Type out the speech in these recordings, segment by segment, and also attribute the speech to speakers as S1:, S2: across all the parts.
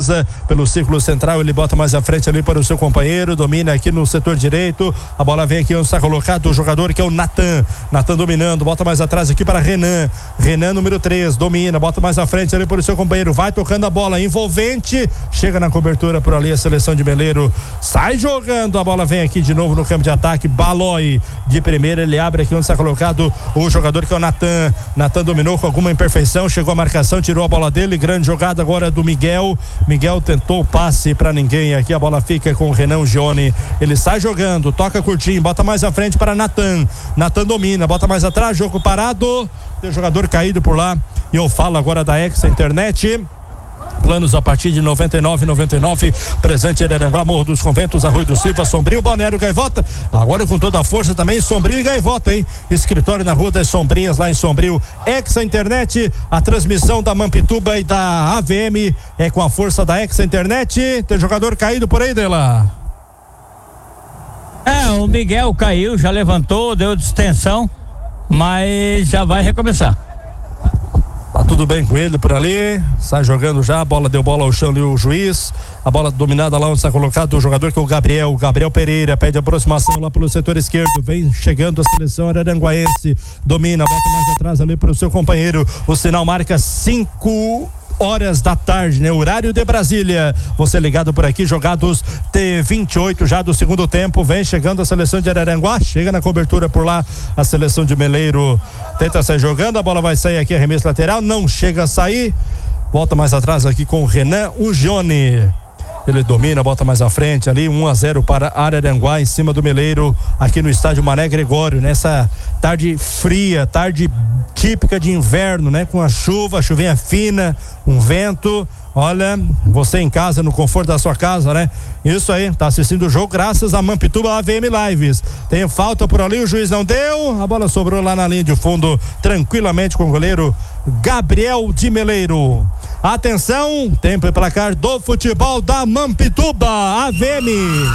S1: defesa, pelo círculo central, ele bota mais à frente ali para o seu companheiro, domina aqui no setor direito, a bola vem aqui onde está colocado o jogador que é o Natan dominando, bota mais atrás aqui para Renan, número 3, domina, bota mais à frente ali para o seu companheiro, vai tocando a bola, envolvente, chega na cobertura por ali a seleção de Meleiro, sai jogando, a bola vem aqui de novo no campo de ataque, Balói de primeira, ele abre aqui onde está colocado o jogador que é o Natan dominou com alguma imperfeição, chegou a marcação, tirou a bola dele, grande jogada agora do Miguel tentou o passe para ninguém, aqui a bola fica com o Renan Gione, ele sai jogando, toca curtinho, bota mais à frente para Natan domina, bota mais atrás, jogo parado, tem jogador caído por lá, e eu falo agora da Exa Internet, planos a partir de 99,99, presente em Araranguá, Morro dos Conventos, Arroio do Silva, Sombrio, Balneário Gaivota, agora com toda a força também Sombrio e Gaivota, hein? Escritório na Rua das Sombrinhas, lá em Sombrio. Exa Internet, a transmissão da Mampituba e da AVM é com a força da Exa Internet. Tem jogador caído por aí, Dela?
S2: O Miguel caiu, já levantou, deu distensão, mas já vai recomeçar.
S1: Tá tudo bem com ele por ali, sai jogando já, deu bola ao chão ali o juiz, a bola dominada lá onde está colocado o jogador que é o Gabriel Pereira, pede aproximação lá pelo setor esquerdo, vem chegando a seleção araranguaense, domina, bota mais atrás ali para o seu companheiro, o sinal marca 5 horas da tarde, né? Horário de Brasília. Você ligado por aqui, jogados T28 já do segundo tempo, vem chegando a seleção de Araranguá, chega na cobertura por lá a seleção de Meleiro, tenta sair jogando, a bola vai sair aqui, arremesso lateral, não chega a sair, volta mais atrás aqui com o Renan Gione. Ele domina, bota mais à frente ali, 1-0 para Araranguá em cima do Meleiro, aqui no estádio Mané Gregório, nessa tarde fria, tarde típica de inverno, né? Com a chuvinha fina, um vento. Olha, você em casa, no conforto da sua casa, né? Isso aí, tá assistindo o jogo graças a Mampituba AVM Lives. Tem falta por ali, o juiz não deu, a bola sobrou lá na linha de fundo, tranquilamente com o goleiro Gabriel de Meleiro. Atenção, tempo e placar do futebol da Mampituba AVM.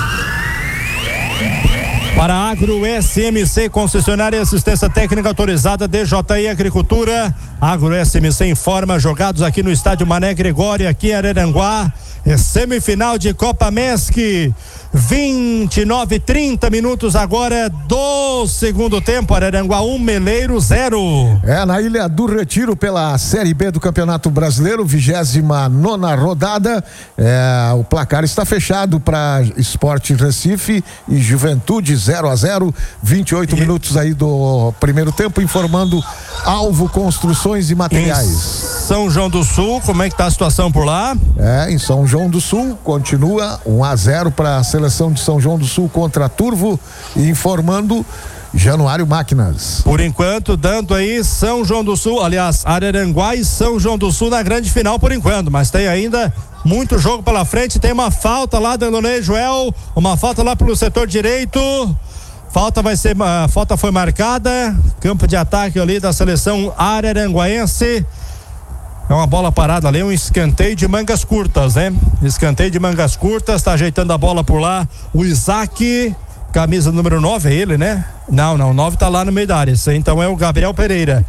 S1: Para Agro SMC, concessionária e assistência técnica autorizada DJI Agricultura. Agro SMC informa, jogados aqui no estádio Mané Gregório, aqui em Araranguá. É semifinal de Copa MESC, 29:30 minutos agora do segundo tempo. Araranguá 1, Meleiro 0.
S3: Na Ilha do Retiro, pela Série B do Campeonato Brasileiro, 29ª rodada. O placar está fechado para Sport Recife e Juventude 0-0, 28 minutos aí do primeiro tempo, informando Alvo Construções e Materiais.
S1: Em São João do Sul, como é que tá a situação por lá?
S3: Em São João do Sul, continua 1-0 para a seleção de São João do Sul contra a Turvo, informando Januário Máquinas.
S1: Por enquanto, dando aí São João do Sul, aliás, Araranguá e São João do Sul na grande final por enquanto, mas tem ainda muito jogo pela frente, tem uma falta lá do Elonei Joel, uma falta lá pelo setor direito. Falta foi marcada, campo de ataque ali da seleção araranguaense. É uma bola parada ali, um escanteio de mangas curtas, né? Escanteio de mangas curtas, tá ajeitando a bola por lá. O Isaac, camisa número 9, é ele, né? Não, 9 tá lá no meio da área. Esse, então é o Gabriel Pereira.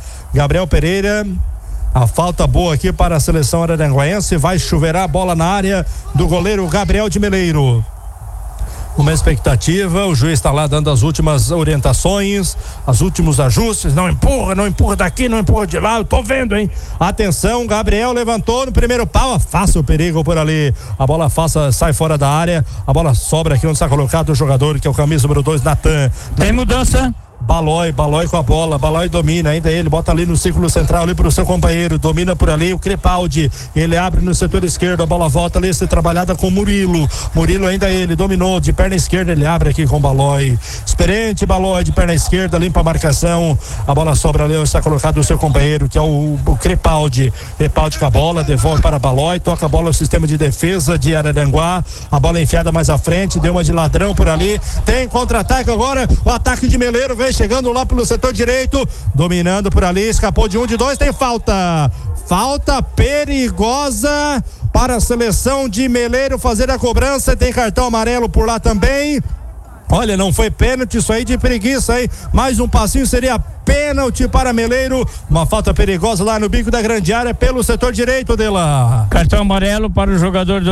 S1: A falta boa aqui para a seleção araranguaense. Vai chuveirar a bola na área do goleiro Gabriel de Meleiro. Uma expectativa, o juiz está lá dando as últimas orientações, os últimos ajustes, não empurra daqui, não empurra de lá, eu tô vendo, hein? Atenção, Gabriel levantou no primeiro pau, afasta o perigo por ali, a bola sai fora da área, a bola sobra aqui onde está colocado o jogador, que é o camisa número 2, Natan.
S2: Tem mudança?
S1: Balói com a bola, Balói domina, ainda ele bota ali no círculo central ali pro seu companheiro, domina por ali o Crepaldi, ele abre no setor esquerdo, a bola volta ali, se trabalhada com Murilo ainda ele, dominou de perna esquerda, ele abre aqui com Balói, experiente Balói de perna esquerda, limpa a marcação, a bola sobra ali, está colocado o seu companheiro, que é o Crepaldi com a bola, devolve para Balói, toca a bola no sistema de defesa de Araranguá, a bola enfiada mais à frente, deu uma de ladrão por ali, tem contra-ataque agora, o ataque de Meleiro vem chegando lá pelo setor direito, dominando por ali, escapou de 1, de 2, tem falta perigosa para a seleção de Meleiro fazer a cobrança, tem cartão amarelo por lá também. Olha, não foi pênalti, isso aí de preguiça, hein? Mais um passinho seria pênalti para Meleiro, uma falta perigosa lá no bico da grande área pelo setor direito dela.
S2: Cartão amarelo para o jogador do